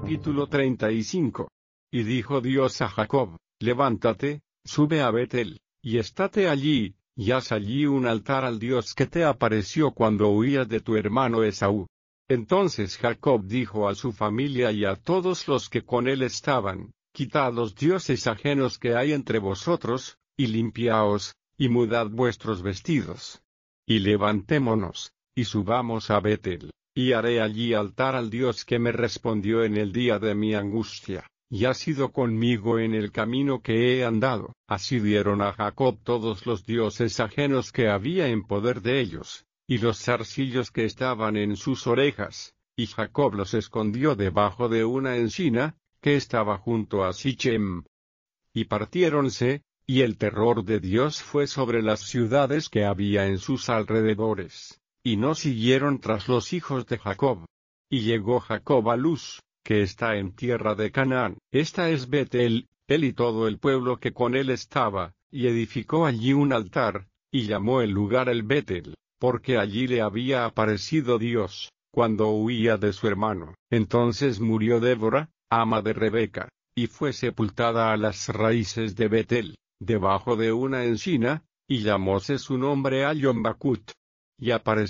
Capítulo 35. Y dijo Dios a Jacob: Levántate, sube a Betel, y estate allí, y haz allí un altar al Dios que te apareció cuando huías de tu hermano Esaú. Entonces Jacob dijo a su familia y a todos los que con él estaban: Quitad los dioses ajenos que hay entre vosotros, y limpiaos, y mudad vuestros vestidos. Y levantémonos, y subamos a Betel, y haré allí altar al Dios que me respondió en el día de mi angustia, y ha sido conmigo en el camino que he andado. Así dieron a Jacob todos los dioses ajenos que había en poder de ellos, y los zarcillos que estaban en sus orejas, y Jacob los escondió debajo de una encina, que estaba junto a Sichem. Y partiéronse, y el terror de Dios fue sobre las ciudades que había en sus alrededores, y no siguieron tras los hijos de Jacob. Y llegó Jacob a Luz, que está en tierra de Canaán, esta es Betel, él y todo el pueblo que con él estaba, y edificó allí un altar, y llamó el lugar el Betel, porque allí le había aparecido Dios, cuando huía de su hermano. Entonces murió Débora, ama de Rebeca, y fue sepultada a las raíces de Betel, debajo de una encina, y llamóse su nombre Allon Bacut. Y apareció